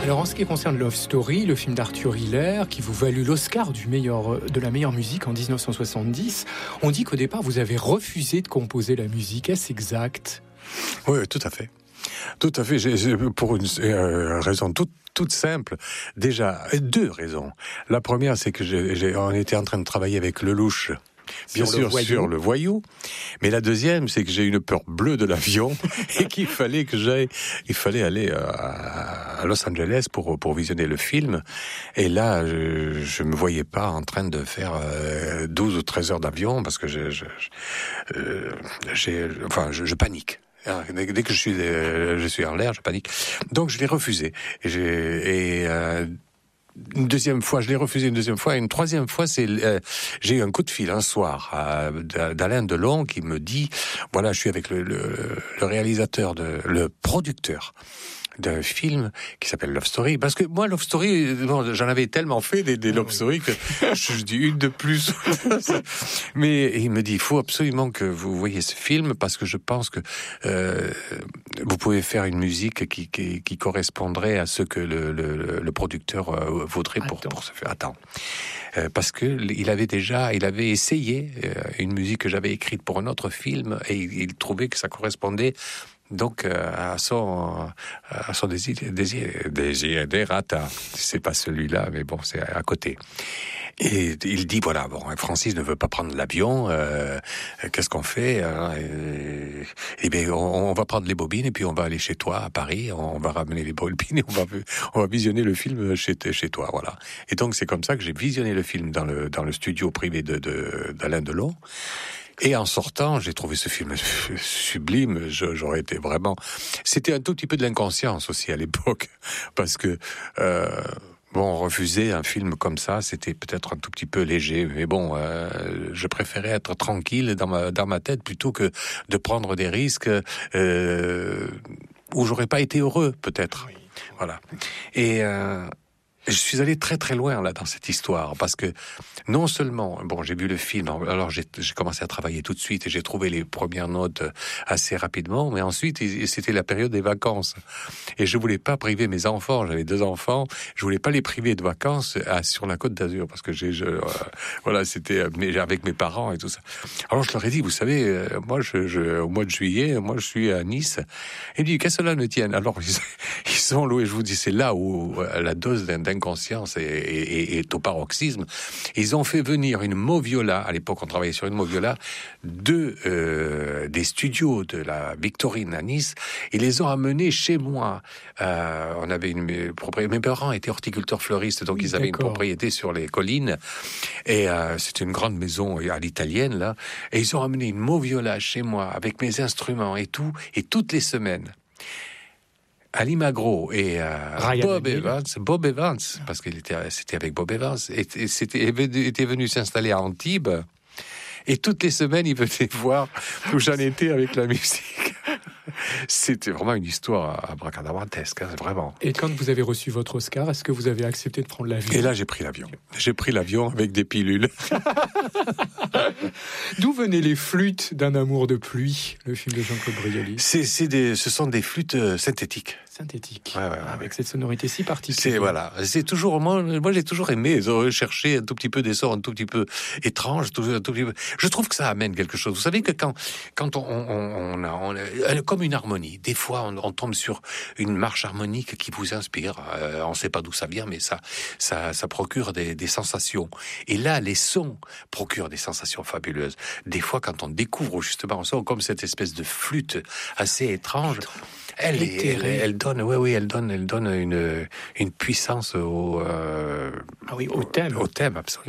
Alors en ce qui concerne Love Story, le film d'Arthur Hiller, qui vous valut l'Oscar de la meilleure musique en 1970, on dit qu'au départ vous avez refusé de composer la musique. Est-ce exact ? Oui, tout à fait. Tout à fait. Pour une raison toute simple. Déjà, deux raisons. La première, c'est que on était en train de travailler avec Lelouch. Bien sûr, sur le voyou. Mais la deuxième, c'est que j'ai une peur bleue de l'avion et qu'il fallait aller à Los Angeles pour visionner le film. Et là, je me voyais pas en train de faire 12 ou 13 heures d'avion parce que je panique. Dès que je suis en l'air, je panique. Donc je l'ai refusé. Une deuxième fois, je l'ai refusé une deuxième fois. Et une troisième fois, j'ai eu un coup de fil un soir d'Alain Delon qui me dit, voilà, je suis avec le réalisateur, le producteur d'un film qui s'appelle Love Story, parce que moi Love Story, j'en avais tellement fait des Love Story que je dis une de plus. Mais il me dit, il faut absolument que vous voyez ce film parce que je pense que vous pouvez faire une musique qui correspondrait à ce que le producteur voudrait pour se faire. Attends. Parce que il avait essayé une musique que j'avais écrite pour un autre film et il trouvait que ça correspondait donc à son désir des rata. C'est pas celui-là, mais bon, c'est à côté. Et il dit, voilà, bon, Francis ne veut pas prendre l'avion, qu'est-ce qu'on fait? Eh bien, on va prendre les bobines et puis on va aller chez toi à Paris, on va ramener les bobines et on va visionner le film chez toi, voilà. Et donc c'est comme ça que j'ai visionné le film dans le studio privé d'Alain Delon. Et en sortant, j'ai trouvé ce film sublime. J'aurais été vraiment... C'était un tout petit peu de l'inconscience aussi à l'époque, parce que refuser un film comme ça, c'était peut-être un tout petit peu léger, mais bon, je préférais être tranquille dans ma tête plutôt que de prendre des risques où j'aurais pas été heureux, peut-être. Oui. Voilà. Et je suis allé très très loin là dans cette histoire parce que non seulement, j'ai vu le film, alors j'ai commencé à travailler tout de suite et j'ai trouvé les premières notes assez rapidement, mais ensuite c'était la période des vacances et je voulais pas priver mes enfants, j'avais 2 enfants, je voulais pas les priver de vacances sur la Côte d'Azur parce que c'était avec mes parents et tout ça. Alors je leur ai dit, vous savez, moi au mois de juillet, moi je suis à Nice. Et ils disent, qu'est-ce que cela ne tienne? Alors ils sont loués, je vous dis, c'est là où la dose d'inconscience est au paroxysme. Ils ont fait venir une Moviola, à l'époque on travaillait sur une Moviola, des studios de la Victorine à Nice, ils les ont amenés chez moi. On avait mes parents étaient horticulteurs fleuristes, donc ils avaient une propriété sur les collines, et c'était une grande maison à l'italienne, là, et ils ont amené une Moviola chez moi, avec mes instruments et tout, et toutes les semaines. Ali Magro et Bob Evans, parce c'était avec Bob Evans, était venu s'installer à Antibes, et toutes les semaines, il venait voir où j'en étais avec la musique. C'était vraiment une histoire abracadabrantesque, vraiment. Et quand vous avez reçu votre Oscar, est-ce que vous avez accepté de prendre l'avion ? Et là, j'ai pris l'avion. J'ai pris l'avion avec des pilules. D'où venaient les flûtes d'un amour de pluie, le film de Jean-Claude Brialy ? Ce sont des flûtes synthétiques. Ouais, avec cette sonorité si particulière. C'est toujours moi j'ai toujours aimé chercher un tout petit peu des sons un tout petit peu étranges, un tout petit peu. Je trouve que ça amène quelque chose. Vous savez que quand on a comme une harmonie, des fois on tombe sur une marche harmonique qui vous inspire. On ne sait pas d'où ça vient, mais ça procure des sensations. Et là, les sons procurent des sensations fabuleuses. Des fois, quand on découvre justement un son comme cette espèce de flûte assez étrange. Elle donne une puissance au thème. Au thème, absolument.